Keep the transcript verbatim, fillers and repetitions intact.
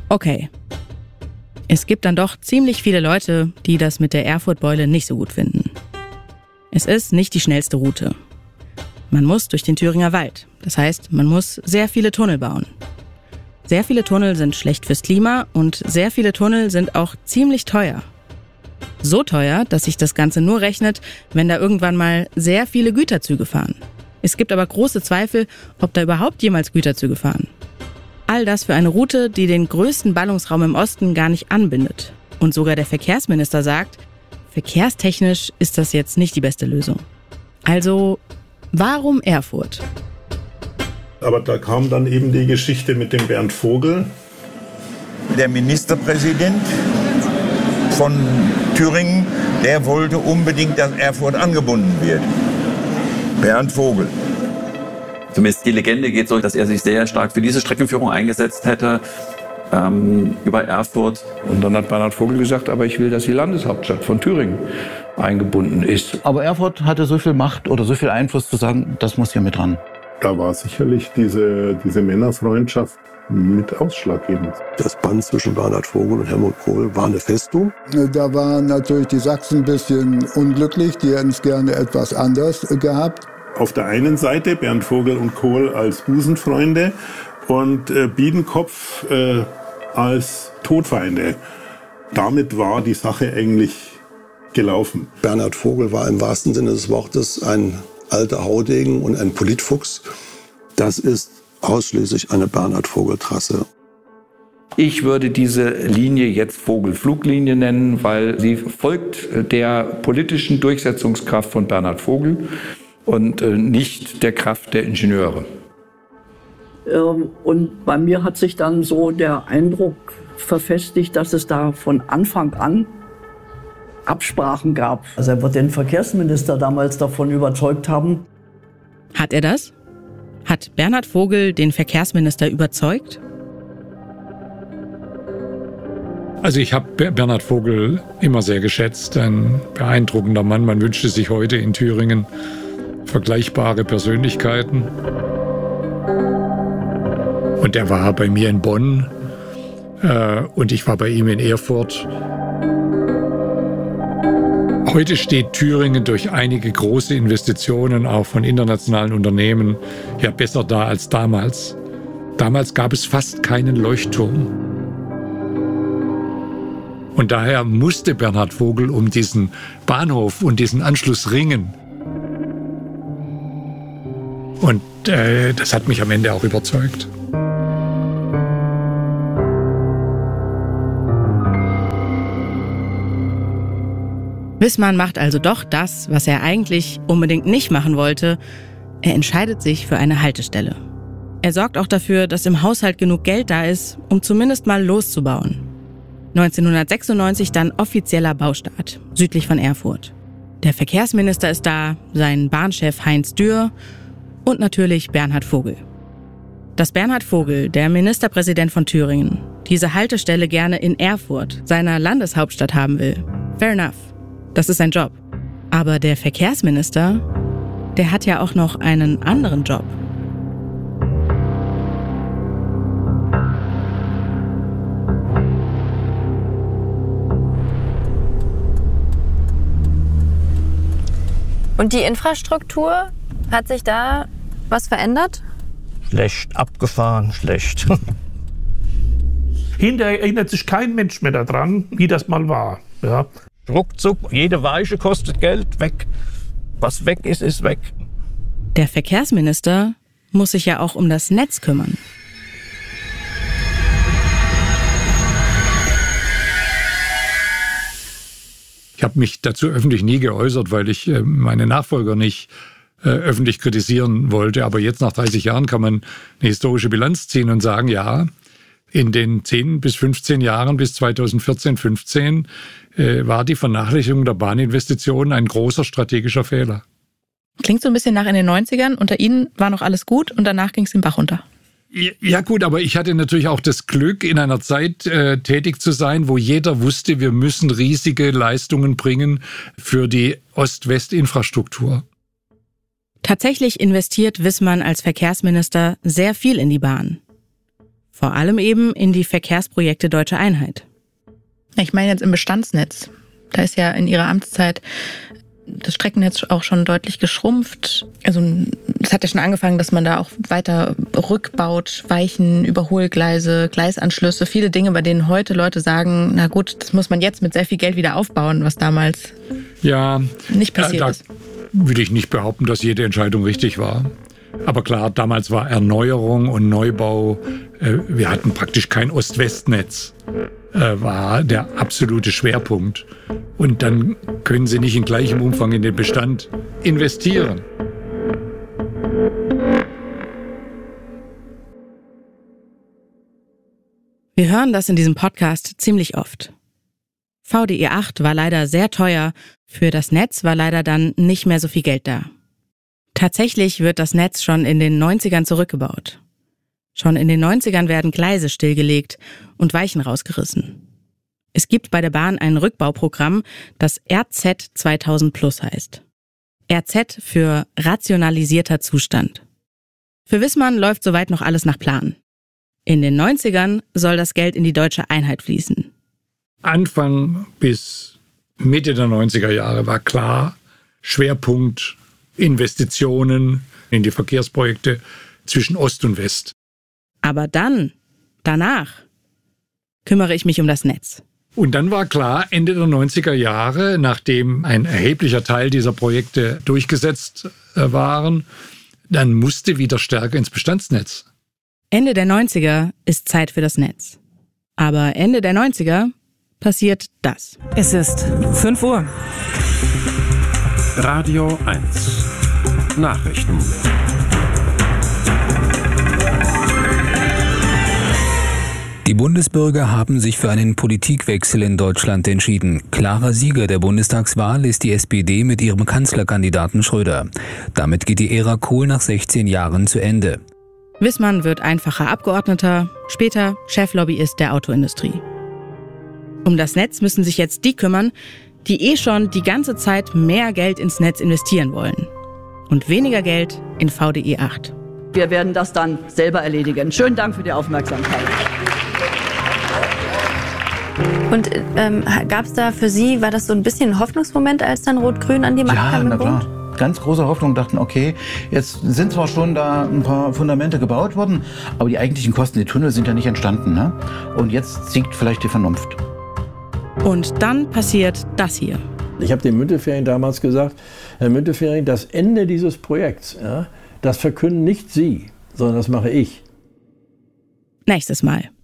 Okay. Es gibt dann doch ziemlich viele Leute, die das mit der Erfurt-Beule nicht so gut finden. Es ist nicht die schnellste Route. Man muss durch den Thüringer Wald. Das heißt, man muss sehr viele Tunnel bauen. Sehr viele Tunnel sind schlecht fürs Klima und sehr viele Tunnel sind auch ziemlich teuer. So teuer, dass sich das Ganze nur rechnet, wenn da irgendwann mal sehr viele Güterzüge fahren. Es gibt aber große Zweifel, ob da überhaupt jemals Güterzüge fahren. All das für eine Route, die den größten Ballungsraum im Osten gar nicht anbindet. Und sogar der Verkehrsminister sagt, verkehrstechnisch ist das jetzt nicht die beste Lösung. Also, warum Erfurt? Aber da kam dann eben die Geschichte mit dem Bernd Vogel. Der Ministerpräsident von Thüringen, der wollte unbedingt, dass Erfurt angebunden wird. Bernd Vogel. Zumindest die Legende geht so, dass er sich sehr stark für diese Streckenführung eingesetzt hätte, ähm, über Erfurt. Und dann hat Bernhard Vogel gesagt, aber ich will, dass die Landeshauptstadt von Thüringen eingebunden ist. Aber Erfurt hatte so viel Macht oder so viel Einfluss zu sagen, das muss hier mit ran. Da war sicherlich diese, diese Männerfreundschaft mit ausschlaggebend. Das Band zwischen Bernhard Vogel und Helmut Kohl war eine Festung. Da waren natürlich die Sachsen ein bisschen unglücklich, die hätten es gerne etwas anders gehabt. Auf der einen Seite Bernd Vogel und Kohl als Busenfreunde und äh, Biedenkopf äh, als Todfeinde. Damit war die Sache eigentlich gelaufen. Bernhard Vogel war im wahrsten Sinne des Wortes ein alter Haudegen und ein Politfuchs. Das ist ausschließlich eine Bernhard-Vogel-Trasse. Ich würde diese Linie jetzt Vogel-Fluglinie nennen, weil sie folgt der politischen Durchsetzungskraft von Bernhard Vogel und nicht der Kraft der Ingenieure. Und bei mir hat sich dann so der Eindruck verfestigt, dass es da von Anfang an Absprachen gab. Also er wird den Verkehrsminister damals davon überzeugt haben. Hat er das? Hat Bernhard Vogel den Verkehrsminister überzeugt? Also ich habe Bernhard Vogel immer sehr geschätzt, ein beeindruckender Mann. Man wünschte sich heute in Thüringen vergleichbare Persönlichkeiten. Und er war bei mir in Bonn äh, und ich war bei ihm in Erfurt. Heute steht Thüringen durch einige große Investitionen, auch von internationalen Unternehmen, ja besser da als damals. Damals gab es fast keinen Leuchtturm. Und daher musste Bernhard Vogel um diesen Bahnhof und diesen Anschluss ringen. Und äh, das hat mich am Ende auch überzeugt. Wissmann macht also doch das, was er eigentlich unbedingt nicht machen wollte. Er entscheidet sich für eine Haltestelle. Er sorgt auch dafür, dass im Haushalt genug Geld da ist, um zumindest mal loszubauen. neunzehnhundertsechsundneunzig dann offizieller Baustart, südlich von Erfurt. Der Verkehrsminister ist da, sein Bahnchef Heinz Dürr und natürlich Bernhard Vogel. Dass Bernhard Vogel, der Ministerpräsident von Thüringen, diese Haltestelle gerne in Erfurt, seiner Landeshauptstadt, haben will, fair enough. Das ist sein Job. Aber der Verkehrsminister, der hat ja auch noch einen anderen Job. Und die Infrastruktur, hat sich da was verändert? Schlecht, abgefahren, schlecht. Hinterher erinnert sich kein Mensch mehr daran, wie das mal war. Ja. Ruckzuck, jede Weiche kostet Geld, weg. Was weg ist, ist weg. Der Verkehrsminister muss sich ja auch um das Netz kümmern. Ich habe mich dazu öffentlich nie geäußert, weil ich äh, meine Nachfolger nicht äh, öffentlich kritisieren wollte. Aber jetzt nach dreißig Jahren kann man eine historische Bilanz ziehen und sagen, ja, in den zehn bis fünfzehn Jahren bis zweitausendvierzehn, fünfzehn äh, war die Vernachlässigung der Bahninvestitionen ein großer strategischer Fehler. Klingt so ein bisschen nach in den neunzigern. Unter Ihnen war noch alles gut und danach ging es den Bach runter. Ja gut, aber ich hatte natürlich auch das Glück, in einer Zeit äh, tätig zu sein, wo jeder wusste, wir müssen riesige Leistungen bringen für die Ost-West-Infrastruktur. Tatsächlich investiert Wissmann als Verkehrsminister sehr viel in die Bahn. Vor allem eben in die Verkehrsprojekte Deutsche Einheit. Ich meine jetzt im Bestandsnetz. Da ist ja in ihrer Amtszeit das Streckennetz auch schon deutlich geschrumpft. Also es hat ja schon angefangen, dass man da auch weiter rückbaut, Weichen, Überholgleise, Gleisanschlüsse, viele Dinge, bei denen heute Leute sagen, na gut, das muss man jetzt mit sehr viel Geld wieder aufbauen, was damals ja, nicht passiert da ist. Würde ich nicht behaupten, dass jede Entscheidung richtig war. Aber klar, damals war Erneuerung und Neubau, äh, wir hatten praktisch kein Ost-West-Netz, äh, war der absolute Schwerpunkt. Und dann können Sie nicht in gleichem Umfang in den Bestand investieren. Wir hören das in diesem Podcast ziemlich oft. V D E acht war leider sehr teuer, für das Netz war leider dann nicht mehr so viel Geld da. Tatsächlich wird das Netz schon in den neunzigern zurückgebaut. Schon in den neunzigern werden Gleise stillgelegt und Weichen rausgerissen. Es gibt bei der Bahn ein Rückbauprogramm, das R Z zweitausend plus heißt. R Z für rationalisierter Zustand. Für Wissmann läuft soweit noch alles nach Plan. In den neunzigern soll das Geld in die Deutsche Einheit fließen. Anfang bis Mitte der neunziger Jahre war klar, Schwerpunkt Investitionen in die Verkehrsprojekte zwischen Ost und West. Aber dann, danach, kümmere ich mich um das Netz. Und dann war klar, Ende der neunziger Jahre, nachdem ein erheblicher Teil dieser Projekte durchgesetzt waren, dann musste wieder stärker ins Bestandsnetz. Ende der neunziger ist Zeit für das Netz. Aber Ende der neunziger passiert das. Es ist fünf Uhr. Radio eins. Nachrichten. Die Bundesbürger haben sich für einen Politikwechsel in Deutschland entschieden. Klarer Sieger der Bundestagswahl ist die S P D mit ihrem Kanzlerkandidaten Schröder. Damit geht die Ära Kohl nach sechzehn Jahren zu Ende. Wissmann wird einfacher Abgeordneter, später Cheflobbyist der Autoindustrie. Um das Netz müssen sich jetzt die kümmern, die eh schon die ganze Zeit mehr Geld ins Netz investieren wollen. Und weniger Geld in V D E acht. Wir werden das dann selber erledigen. Schönen Dank für die Aufmerksamkeit. Und ähm, gab es da für Sie, war das so ein bisschen ein Hoffnungsmoment, als dann Rot-Grün an die Macht ja, kam im na Bund? Klar. Ganz große Hoffnung, dachten, okay, jetzt sind zwar schon da ein paar Fundamente gebaut worden, aber die eigentlichen Kosten, die Tunnel sind ja nicht entstanden. Ne? Und jetzt siegt vielleicht die Vernunft. Und dann passiert das hier. Ich habe dem Müntefering damals gesagt, Herr Müntefering, das Ende dieses Projekts, ja, das verkünden nicht Sie, sondern das mache ich. Nächstes Mal.